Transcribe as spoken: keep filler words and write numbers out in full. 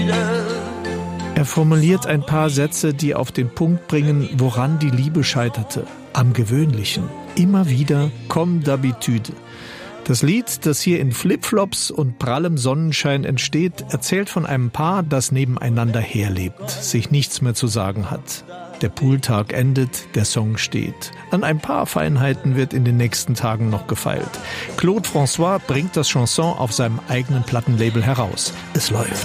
Er formuliert ein paar Sätze, die auf den Punkt bringen, woran die Liebe scheiterte. Am Gewöhnlichen. Immer wieder comme d'habitude. Das Lied, das hier in Flipflops und prallem Sonnenschein entsteht, erzählt von einem Paar, das nebeneinander herlebt, sich nichts mehr zu sagen hat. Der Pooltag endet, der Song steht. An ein paar Feinheiten wird in den nächsten Tagen noch gefeilt. Claude François bringt das Chanson auf seinem eigenen Plattenlabel heraus. Es läuft.